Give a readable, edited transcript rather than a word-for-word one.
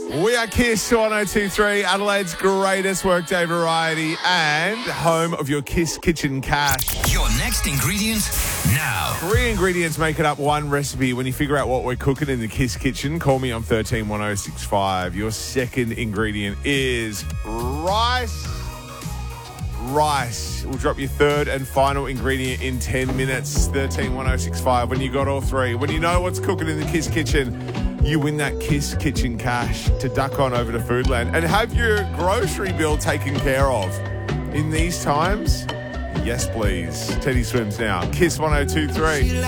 We are Kiss 1023, Adelaide's greatest workday variety and home of your Kiss Kitchen Cash. Your next ingredient now. 3 ingredients make it up one recipe. When you figure out what we're cooking in the Kiss Kitchen, call me on 131065. Your second ingredient is rice. Rice. We'll drop your third and final ingredient in 10 minutes. 131065. When you got all 3, when you know what's cooking in the Kiss Kitchen, you win that Kiss Kitchen Cash to duck on over to Foodland and have your grocery bill taken care of. In these times, yes please. Teddy Swims now. Kiss 1023.